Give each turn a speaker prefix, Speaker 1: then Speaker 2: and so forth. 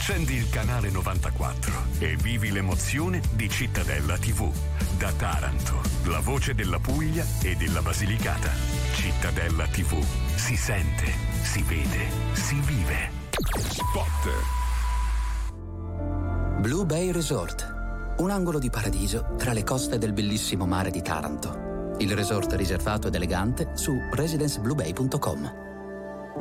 Speaker 1: Accendi il canale 94 e vivi l'emozione di Cittadella TV. Da Taranto, la voce della Puglia e della Basilicata. Cittadella TV. Si sente, si vede, si vive. Spot.
Speaker 2: Blue Bay Resort, un angolo di paradiso tra le coste del bellissimo mare di Taranto. Il resort riservato ed elegante su residencebluebay.com.